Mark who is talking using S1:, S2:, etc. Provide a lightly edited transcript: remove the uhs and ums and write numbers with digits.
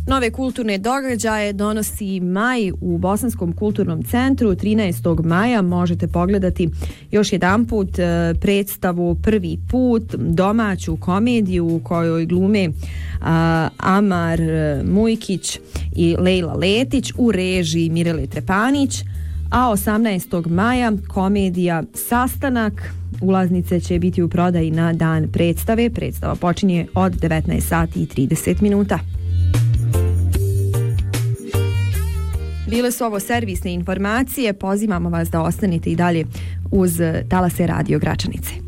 S1: Nove kulturne događaje donosi Maj u Bosanskom kulturnom centru. 13. maja možete pogledati još jedanput predstavu Prvi put, domaću komediju u kojoj glume Amar Mujkić i Lejla Letić u režiji Mirele Trepanić. A 18. maja komedija Sastanak. Ulaznice će biti u prodaji na dan predstave. Predstava počinje od 19 sati i 30 minuta. Bile su ovo servisne informacije. Pozivamo vas da ostanete i dalje uz talase Radio Gračanice.